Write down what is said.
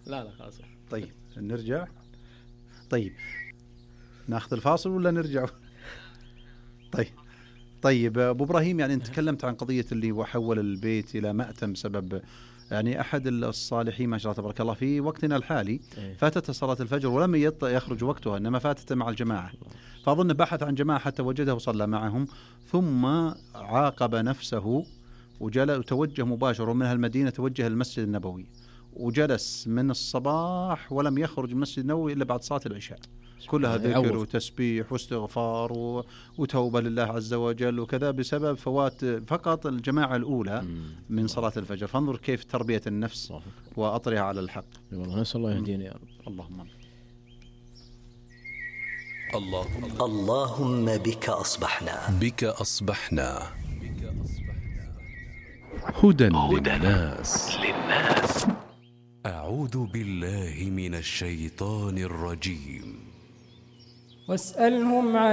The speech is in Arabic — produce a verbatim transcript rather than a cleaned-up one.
لا لا خلاص. طيب نرجع. طيب ناخذ الفاصل ولا نرجع؟ طيب طيب أبو إبراهيم، يعني أنت تكلمت عن قضية اللي وحول البيت إلى مأتم سبب يعني أحد الصالحين ما شاء الله تبارك الله في وقتنا الحالي فاتته صلاة الفجر ولم يخرج وقتها، إنما فاتته مع الجماعة، فأظن بحث عن جماعة حتى وجده وصلى معهم، ثم عاقب نفسه وجل وتوجه مباشرة من المدينة، توجه المسجد النبوي وجلس من الصباح ولم يخرج من المسجد النبوي إلا بعد صلاة العشاء، كلها ذكر وتسبيح واستغفار وتوبة لله عز وجل وكذا، بسبب فوات فقط الجماعة الأولى من صلاة الفجر. فانظر كيف تربية النفس وأطرها على الحق. والله نسأل الله يهدينا يا رب. اللهم اللهم اللهم بك أصبحنا بك أصبحنا هدى للناس للناس. أعوذ بالله من الشيطان الرجيم. واسألهم عن